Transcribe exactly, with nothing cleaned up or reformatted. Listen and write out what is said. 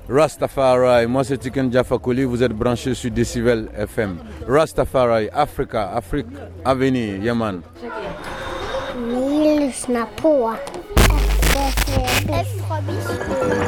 Rastafari, moi c'est Tiken Jaffa Koli, vous êtes branchés sur Decibel F M. Rastafari, Africa, Afrique, Avenir, Yaman. Ni lyssna på F